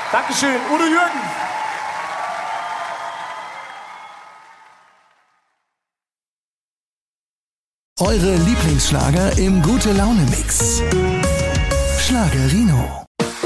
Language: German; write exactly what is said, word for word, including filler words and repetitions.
Dankeschön, Udo Jürgen. Eure Lieblingsschlager im Gute-Laune-Mix. Schlagerino.